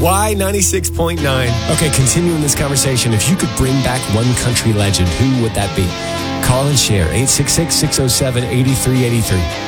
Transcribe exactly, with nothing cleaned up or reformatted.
Y ninety-six point nine. Okay, continuing this conversation. If you could bring back one country legend, who would that be? Call and share. eight six six, six oh seven, eight three eight three.